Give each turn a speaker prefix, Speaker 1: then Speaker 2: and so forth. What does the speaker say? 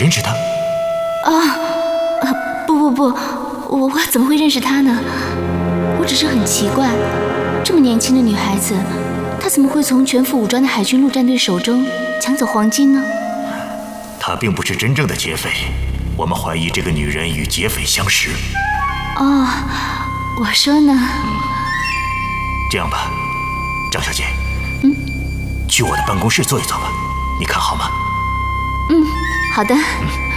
Speaker 1: 认识他？
Speaker 2: 不，我怎么会认识他呢？我只是很奇怪，这么年轻的女孩子，她怎么会从全副武装的海军陆战队手中抢走黄金呢？
Speaker 1: 她并不是真正的劫匪，我们怀疑这个女人与劫匪相识。
Speaker 2: 哦，我说呢。
Speaker 1: 这样吧，张小姐，去我的办公室坐一坐吧，你看好吗？
Speaker 2: 好的。